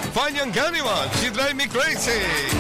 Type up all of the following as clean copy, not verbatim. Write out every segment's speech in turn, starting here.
Fine and Cannibal, She Drive Me Crazy.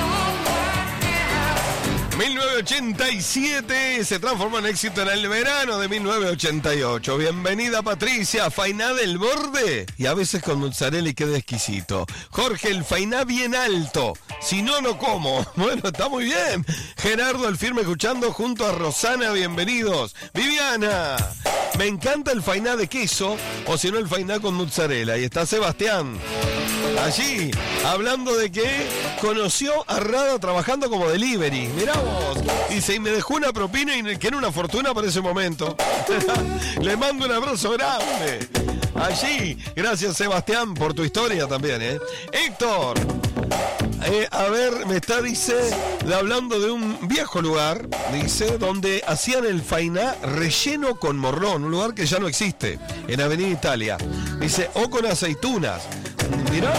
1987 se transformó en éxito en el verano de 1988. Bienvenida Patricia, Fainá del borde y a veces con mozzarella y queda exquisito. Jorge, el Fainá bien alto, si no, no como. Bueno, está muy bien. Gerardo, el firme escuchando junto a Rosana, bienvenidos. Viviana, me encanta el Fainá de queso o si no el Fainá con mozzarella. Y está Sebastián, allí, hablando de que conoció a Rada trabajando como delivery. Mirá vos. Dice, y me dejó una propina y que era una fortuna para ese momento. Le mando un abrazo grande. Allí, gracias Sebastián por tu historia también, Héctor, a ver, me está, dice, hablando de un viejo lugar, dice, donde hacían el Fainá relleno con morrón, un lugar que ya no existe, en Avenida Italia. Dice, o con aceitunas. Mirá,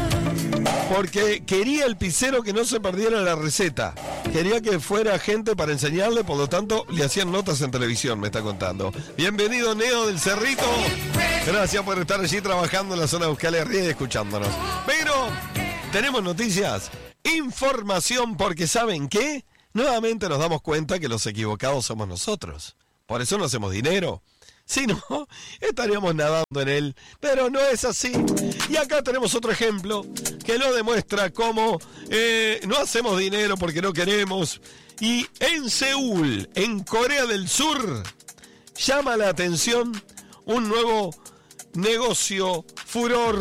porque quería el pizzero que no se perdiera la receta. Quería que fuera gente para enseñarle, por lo tanto, le hacían notas en televisión, me está contando. Bienvenido, Neo del Cerrito. Gracias por estar allí trabajando en la zona de Euskal Herria y escuchándonos. Pero tenemos noticias, información, porque ¿saben qué? Nuevamente nos damos cuenta que los equivocados somos nosotros. Por eso no hacemos dinero. Si no, estaríamos nadando en él. Pero no es así. Y acá tenemos otro ejemplo que lo demuestra cómo no hacemos dinero porque no queremos. Y en Seúl, en Corea del Sur, llama la atención un nuevo negocio furor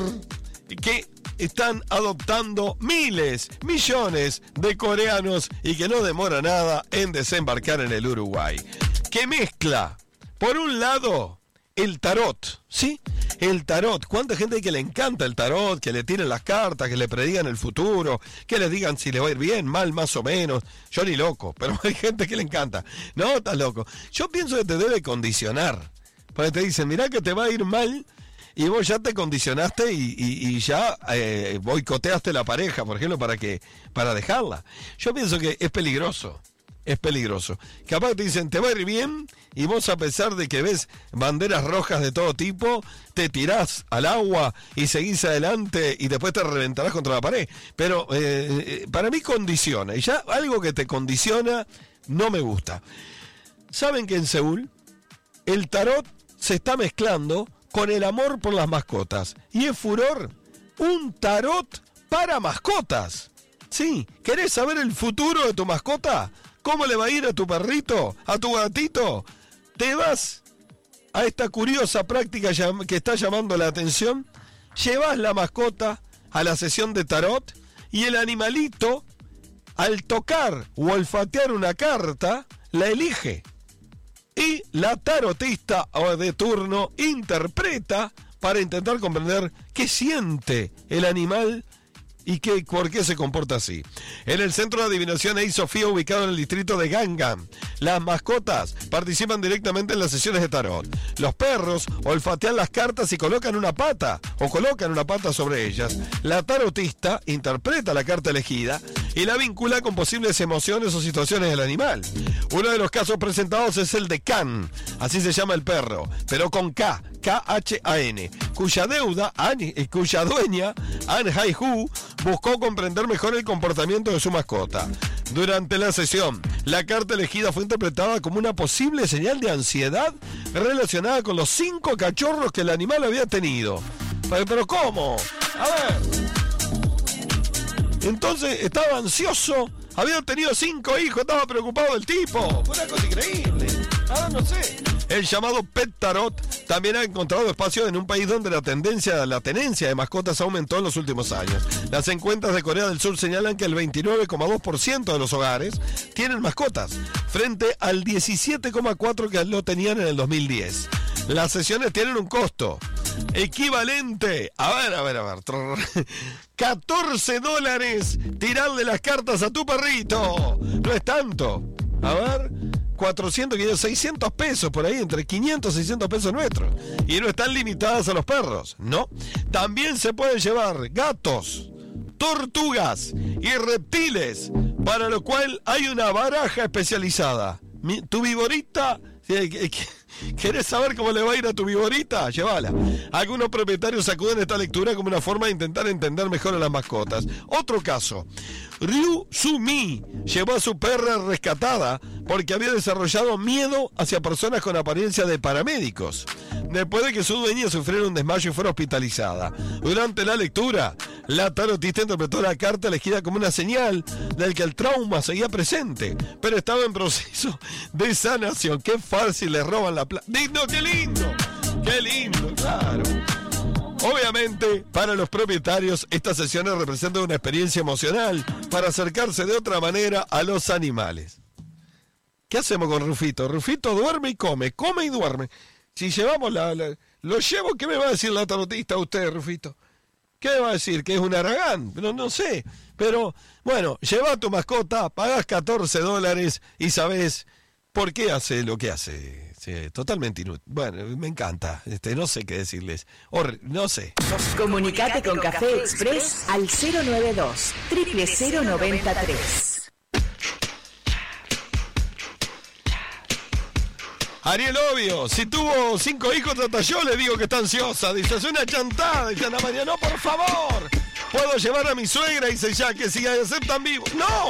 que están adoptando miles, millones de coreanos y que no demora nada en desembarcar en el Uruguay. Que mezcla, por un lado, el tarot, ¿sí? El tarot. ¿Cuánta gente hay que le encanta el tarot? Que le tiren las cartas, que le predigan el futuro, que le digan si le va a ir bien, mal, más o menos. Yo ni loco, pero hay gente que le encanta. No, estás loco. Yo pienso que te debe condicionar. Porque te dicen, mirá que te va a ir mal y vos ya te condicionaste y ya boicoteaste la pareja, por ejemplo, para dejarla. Yo pienso que es peligroso. Es peligroso. Capaz te dicen, te va a ir bien, y vos, a pesar de que ves banderas rojas de todo tipo, te tirás al agua y seguís adelante y después te reventarás contra la pared. Pero para mí condiciona, y ya algo que te condiciona no me gusta. ¿Saben que en Seúl el tarot se está mezclando con el amor por las mascotas? Y es furor un tarot para mascotas. Sí, ¿querés saber el futuro de tu mascota? ¿Cómo le va a ir a tu perrito, a tu gatito? Te vas a esta curiosa práctica que está llamando la atención, llevas la mascota a la sesión de tarot y el animalito, al tocar o olfatear una carta, la elige. Y la tarotista de turno interpreta para intentar comprender qué siente el animal y por qué se comporta así. En el centro de adivinación Ey Sofía, ubicado en el distrito de Gangnam, las mascotas participan directamente en las sesiones de tarot. Los perros olfatean las cartas y colocan una pata sobre ellas. La tarotista interpreta la carta elegida y la vincula con posibles emociones o situaciones del animal. Uno de los casos presentados es el de Kan, así se llama el perro, pero con K, K-H-A-N, cuya dueña, An Hai-Hu, buscó comprender mejor el comportamiento de su mascota. Durante la sesión, la carta elegida fue interpretada como una posible señal de ansiedad relacionada con los 5 cachorros que el animal había tenido. ¿Pero cómo? A ver. Entonces estaba ansioso, había tenido 5 hijos, estaba preocupado el tipo. Fue una cosa increíble. Ahora no sé. El llamado Pet Tarot también ha encontrado espacio en un país donde la tenencia de mascotas aumentó en los últimos años. Las encuestas de Corea del Sur señalan que el 29,2% de los hogares tienen mascotas, frente al 17,4% que lo tenían en el 2010. Las sesiones tienen un costo equivalente, a ver, $14 tirarle las cartas a tu perrito. No es tanto. A ver, 400, 500, 600 pesos por ahí, entre 500 y 600 pesos nuestros. Y no están limitadas a los perros, ¿no? También se pueden llevar gatos, tortugas y reptiles, para lo cual hay una baraja especializada. Tu viborita ¿Querés saber cómo le va a ir a tu viborita? Llévala. Algunos propietarios acuden a esta lectura como una forma de intentar entender mejor a las mascotas. Otro caso. Ryu Sumi llevó a su perra rescatada porque había desarrollado miedo hacia personas con apariencia de paramédicos. Después de que su dueña sufriera un desmayo y fuera hospitalizada. Durante la lectura, la tarotista interpretó la carta elegida como una señal de que el trauma seguía presente, pero estaba en proceso de sanación. Qué fácil le roban la plata. ¡No, qué lindo! ¡Qué lindo, claro! Obviamente, para los propietarios, estas sesiones representan una experiencia emocional para acercarse de otra manera a los animales. ¿Qué hacemos con Rufito? Rufito duerme y come y duerme. Si llevamos lo llevo, ¿qué me va a decir la tarotista a usted, Rufito? ¿Qué me va a decir? ¿Que es un aragán? No sé. Pero, bueno, lleva a tu mascota, pagás $14 y sabés por qué hace lo que hace. Sí, totalmente inútil. Bueno, me encanta. No sé qué decirles. No sé. Comunicate con Café Express al 092-00093. Ariel Obvio, si tuvo 5 hijos, hasta yo le digo que está ansiosa. Dice, es una chantada. Dice Ana María, no, por favor. Puedo llevar a mi suegra, dice ya, que si aceptan vivo. ¡No!